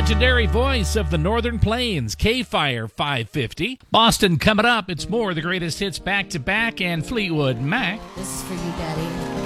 legendary voice of the Northern Plains, K-Fire 550. Boston coming up. It's more of the greatest hits back-to-back and Fleetwood Mac. This is for you, Daddy.